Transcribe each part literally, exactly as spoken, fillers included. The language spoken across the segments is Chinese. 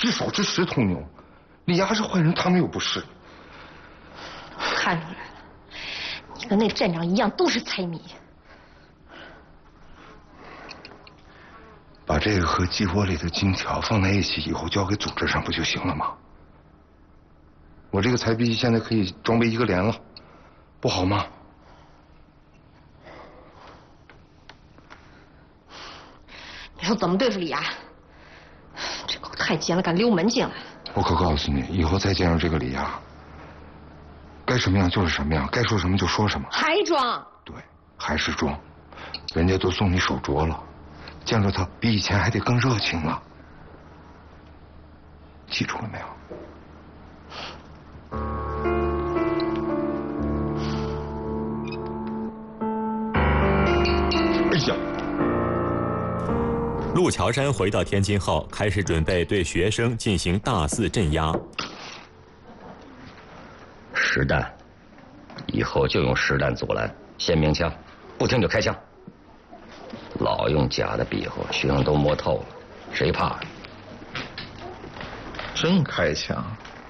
至少是十头牛。李涯是坏人，他们又不是。 看出来了，你跟那站长一样，都是财迷。 把这个和鸡窝里的金条放在一起以后，交给组织上不就行了吗？我这个财币现在可以装备一个连了，不好吗？ 你说怎么对付李涯？这狗太奸了，敢溜门进来。 我可告诉你，以后再见着这个李涯，该什么样就是什么样，该说什么就说什么。 还装？ 对，还是装。人家都送你手镯了，见着他比以前还得更热情了。记住了没有？哎呀！ 陆桥山回到天津后，开始准备对学生进行大肆镇压。 实弹，以后就用实弹阻拦，限鸣枪，不听就开枪。老用假的比划，学生都摸透了，谁怕？ 真开枪？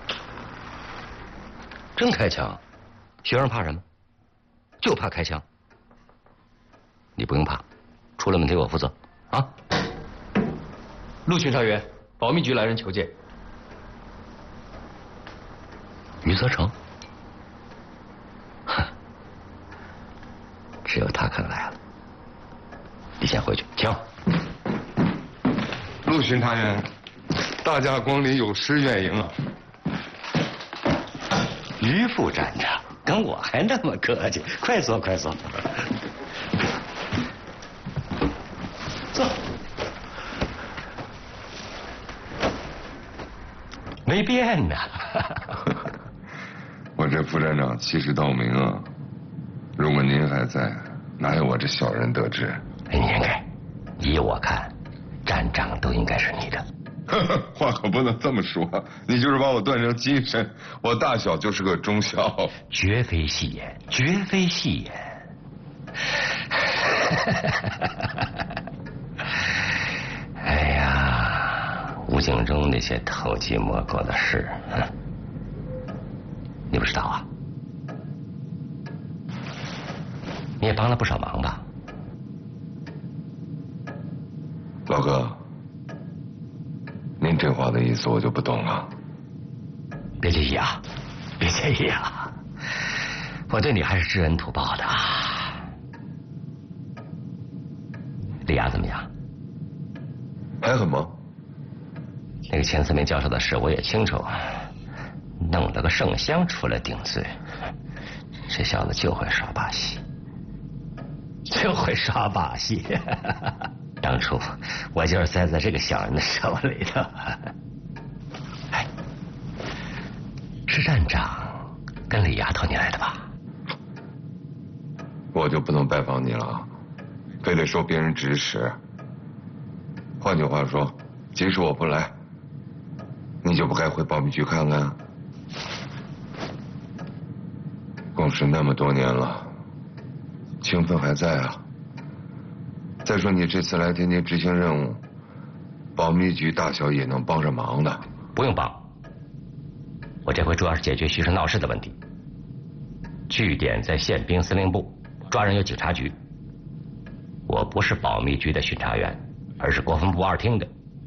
真开枪？学生怕什么？就怕开枪。你不用怕，出了问题我负责啊！ 陆巡查员，保密局来人求见。 余则成，哼，只有他肯来了。你先回去，请。 陆巡查员，大驾光临，有失远迎啊！ 余副站长，跟我还那么客气，快坐，快坐。坐。没变呢。 我这副站长气势道明啊，如果您还在，哪有我这小人得志？ 应该，依我看，站长都应该是你的。 话可不能这么说，你就是把我断成金身，我大小就是个忠孝。 绝非戏言，绝非戏言。哎呀，吴敬中那些偷鸡摸狗的事，你不知道啊？你也帮了不少忙吧？ 老哥，您这话的意思我就不懂了。 别介意啊，别介意啊，我对你还是知恩图报的。李涯怎么样？ 还很忙。 那个钱思明教授的事我也清楚，弄了个圣香出来顶罪，这小子就会耍把戏，就会耍把戏。当初我就是栽在这个小人的手里头。哎，是站长跟李丫头你来的吧？ 我就不能拜访你了，非得受别人指使。换句话说，即使我不来，你就不该回保密局看看？共事那么多年了，情分还在啊。再说你这次来天津执行任务，保密局大小也能帮上忙的。 不用帮，我这回主要是解决徐生闹事的问题。据点在宪兵司令部，抓人有警察局。我不是保密局的巡查员，而是国防部二厅的。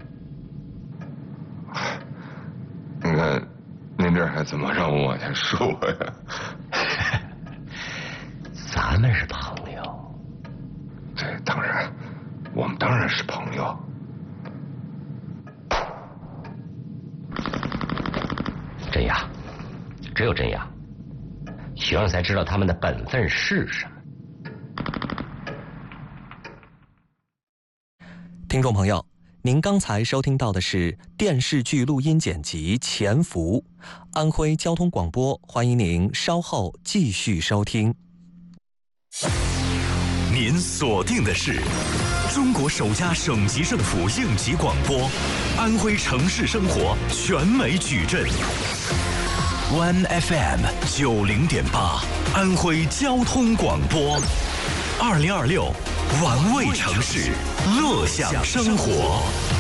你看，您这还怎么让我往下说呀？ 咱们是朋友。 这当然，我们当然是朋友。 镇压，只有镇压，学生才知道他们的本分是什么。 听众朋友，您刚才收听到的是电视剧录音剪辑《潜伏》，安徽交通广播，欢迎您稍后继续收听。 您锁定的是中国首家省级政府应急广播，安徽城市生活全美矩阵 ，One F M 九零点八，安徽交通广播，二零二六，玩味城市，乐享生活。